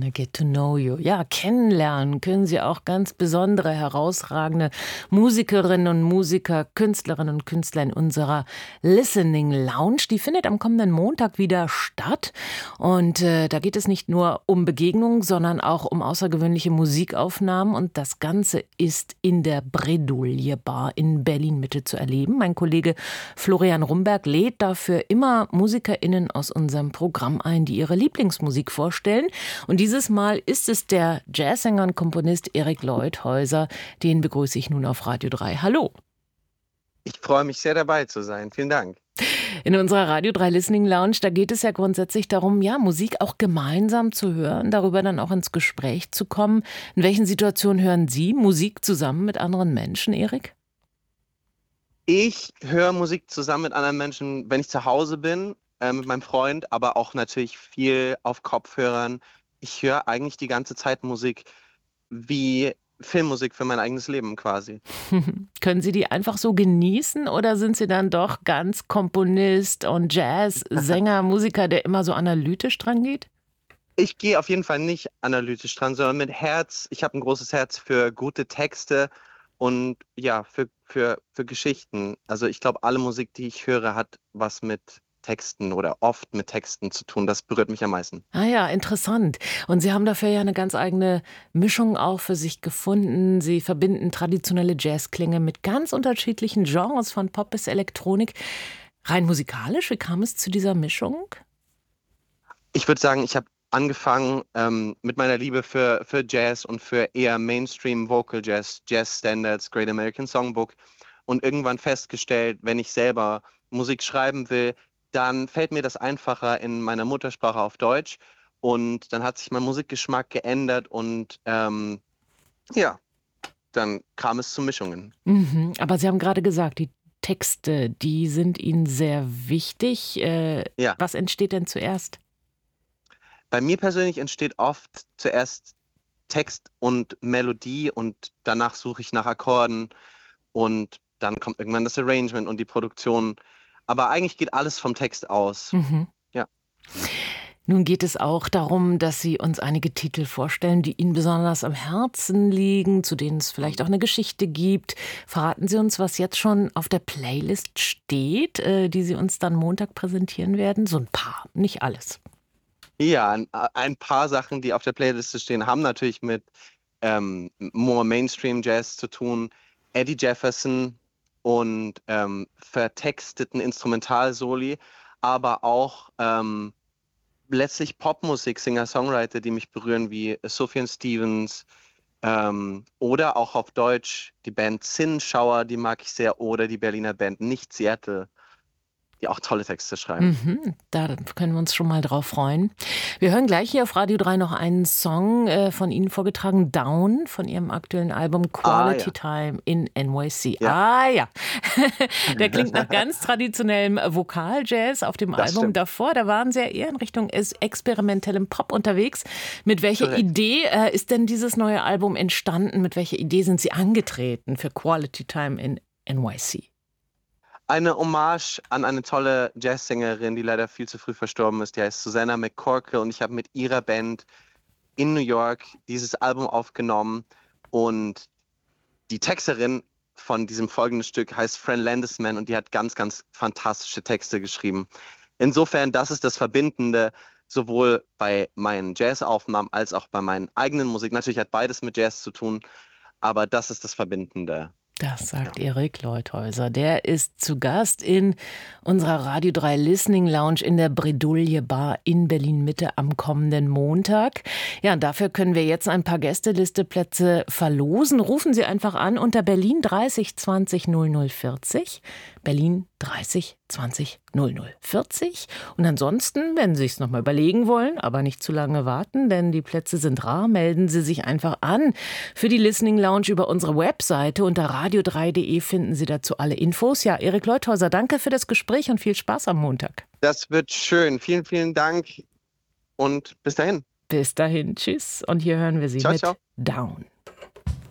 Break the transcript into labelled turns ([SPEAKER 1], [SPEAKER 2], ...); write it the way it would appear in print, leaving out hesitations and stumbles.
[SPEAKER 1] Wanna Get to Know You. Ja, kennenlernen können Sie auch ganz besondere, herausragende Musikerinnen und Musiker, Künstlerinnen und Künstler in unserer Listening Lounge. Die findet am kommenden Montag wieder statt. Und da geht es nicht nur um Begegnungen, sondern auch um außergewöhnliche Musikaufnahmen. Und das Ganze ist in der Bredouille Bar in Berlin-Mitte zu erleben. Mein Kollege Florian Rumberg lädt dafür immer MusikerInnen aus unserem Programm ein, die ihre Lieblingsmusik vorstellen. Und dieses Mal ist es der Jazzsänger und Komponist Erik Leuthäuser. Den begrüße ich nun auf Radio 3. Hallo.
[SPEAKER 2] Ich freue mich sehr, dabei zu sein. Vielen Dank.
[SPEAKER 1] In unserer Radio 3 Listening Lounge, da geht es ja grundsätzlich darum, ja, Musik auch gemeinsam zu hören, darüber dann auch ins Gespräch zu kommen. In welchen Situationen hören Sie Musik zusammen mit anderen Menschen, Erik?
[SPEAKER 2] Ich höre Musik zusammen mit anderen Menschen, wenn ich zu Hause bin, mit meinem Freund, aber auch natürlich viel auf Kopfhörern. Ich höre eigentlich die ganze Zeit Musik wie Filmmusik für mein eigenes Leben quasi.
[SPEAKER 1] Können Sie die einfach so genießen oder sind Sie dann doch ganz Komponist und Jazzsänger, Musiker, der immer so analytisch dran geht?
[SPEAKER 2] Ich gehe auf jeden Fall nicht analytisch dran, sondern mit Herz. Ich habe ein großes Herz für gute Texte und ja, für Geschichten. Also ich glaube, alle Musik, die ich höre, hat was mit Texten oder oft mit Texten zu tun. Das berührt mich am meisten.
[SPEAKER 1] Ah ja, interessant. Und Sie haben dafür ja eine ganz eigene Mischung auch für sich gefunden. Sie verbinden traditionelle Jazzklänge mit ganz unterschiedlichen Genres, von Pop bis Elektronik. Rein musikalisch, wie kam es zu dieser Mischung?
[SPEAKER 2] Ich würde sagen, ich habe angefangen mit meiner Liebe für Jazz und für eher Mainstream Vocal Jazz, Jazz Standards, Great American Songbook und irgendwann festgestellt, wenn ich selber Musik schreiben will, dann fällt mir das einfacher in meiner Muttersprache auf Deutsch und dann hat sich mein Musikgeschmack geändert und ja, dann kam es zu Mischungen.
[SPEAKER 1] Mhm, aber Sie haben gerade gesagt, die Texte, die sind Ihnen sehr wichtig.
[SPEAKER 2] Ja.
[SPEAKER 1] Was entsteht denn zuerst?
[SPEAKER 2] Bei mir persönlich entsteht oft zuerst Text und Melodie und danach suche ich nach Akkorden und dann kommt irgendwann das Arrangement und die Produktion. Aber eigentlich geht alles vom Text aus.
[SPEAKER 1] Mhm.
[SPEAKER 2] Ja.
[SPEAKER 1] Nun geht es auch darum, dass Sie uns einige Titel vorstellen, die Ihnen besonders am Herzen liegen, zu denen es vielleicht auch eine Geschichte gibt. Verraten Sie uns, was jetzt schon auf der Playlist steht, die Sie uns dann Montag präsentieren werden? So ein paar, nicht alles.
[SPEAKER 2] Ja, ein paar Sachen, die auf der Playliste stehen, haben natürlich mit more Mainstream Jazz zu tun. Eddie Jefferson und vertexteten Instrumentalsoli, aber auch letztlich Popmusik, Singer-Songwriter, die mich berühren, wie Sufjan Stevens oder auch auf Deutsch die Band Zinnschauer, die mag ich sehr, oder die Berliner Band Nicht Seattle, die auch tolle Texte schreiben.
[SPEAKER 1] Mhm, da können wir uns schon mal drauf freuen. Wir hören gleich hier auf Radio 3 noch einen Song von Ihnen vorgetragen, Down, von Ihrem aktuellen Album Quality Time in NYC.
[SPEAKER 2] Ja.
[SPEAKER 1] Ah ja, der klingt nach ganz traditionellem Vokaljazz. Auf dem
[SPEAKER 2] Das
[SPEAKER 1] Album
[SPEAKER 2] stimmt.
[SPEAKER 1] davor, da waren Sie ja eher in Richtung experimentellem Pop unterwegs. Mit welcher
[SPEAKER 2] Korrekt.
[SPEAKER 1] Idee ist denn dieses neue Album entstanden? Mit welcher Idee sind Sie angetreten für Quality Time in NYC?
[SPEAKER 2] Eine Hommage an eine tolle Jazzsängerin, die leider viel zu früh verstorben ist. Die heißt Susanna McCorkle und ich habe mit ihrer Band in New York dieses Album aufgenommen. Und die Texterin von diesem folgenden Stück heißt Fran Landesman und die hat ganz, ganz fantastische Texte geschrieben. Insofern, das ist das Verbindende, sowohl bei meinen Jazzaufnahmen als auch bei meinen eigenen Musik. Natürlich hat beides mit Jazz zu tun, aber das ist das Verbindende.
[SPEAKER 1] Das sagt Erik Leuthäuser. Der ist zu Gast in unserer Radio 3 Listening Lounge in der Bredouille Bar in Berlin-Mitte am kommenden Montag. Ja, und dafür können wir jetzt ein paar Gästelisteplätze verlosen. Rufen Sie einfach an unter Berlin 30 20 00 40. Berlin 30 20 00 40. Und ansonsten, wenn Sie es nochmal überlegen wollen, aber nicht zu lange warten, denn die Plätze sind rar, melden Sie sich einfach an für die Listening Lounge über unsere Webseite. Unter radio3.de finden Sie dazu alle Infos. Ja, Erik Leuthäuser, danke für das Gespräch und viel Spaß am Montag.
[SPEAKER 2] Das wird schön. Vielen, vielen Dank und bis dahin.
[SPEAKER 1] Bis dahin, tschüss. Und hier hören wir Sie
[SPEAKER 2] Ciao,
[SPEAKER 1] mit
[SPEAKER 2] ciao.
[SPEAKER 1] Down.